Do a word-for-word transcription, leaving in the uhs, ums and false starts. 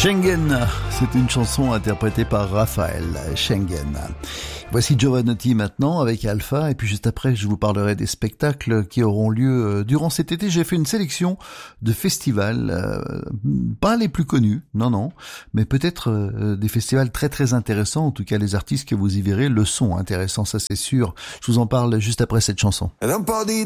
Schengen, c'est une chanson interprétée par Raphaël. Schengen. Voici Jovanotti maintenant avec Alpha, et puis juste après je vous parlerai des spectacles qui auront lieu durant cet été. J'ai fait une sélection de festivals, euh, pas les plus connus, non non, mais peut-être euh, des festivals très très intéressants. En tout cas, les artistes que vous y verrez le sont intéressants, ça c'est sûr. Je vous en parle juste après cette chanson.